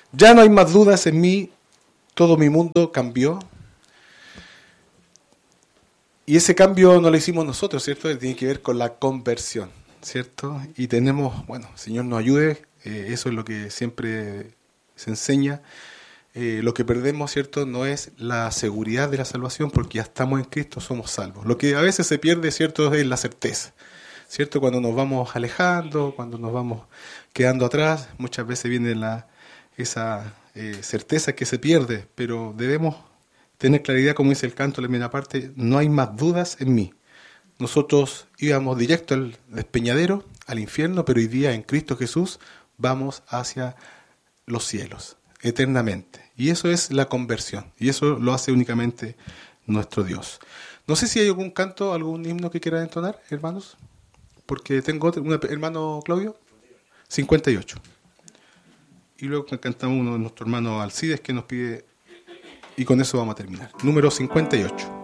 Ya no hay más dudas en mí, todo mi mundo cambió. Y ese cambio no lo hicimos nosotros, ¿cierto? Tiene que ver con la conversión, ¿cierto? Y tenemos, bueno, Señor nos ayude, eso es lo que siempre se enseña. Lo que perdemos, ¿cierto? No es la seguridad de la salvación, porque ya estamos en Cristo, somos salvos. Lo que a veces se pierde, ¿cierto? Es la certeza, ¿cierto? Cuando nos vamos alejando, cuando nos vamos quedando atrás, muchas veces viene esa certeza que se pierde, pero debemos tener claridad, como dice el canto, la primera parte, no hay más dudas en mí. Nosotros íbamos directo al despeñadero, al infierno, pero hoy día en Cristo Jesús vamos hacia los cielos, eternamente. Y eso es la conversión, y eso lo hace únicamente nuestro Dios. No sé si hay algún canto, algún himno que quieran entonar, hermanos, porque tengo otro, hermano Claudio, 58. Y luego cantamos uno de nuestros hermanos Alcides que nos pide, y con eso vamos a terminar. Número 58.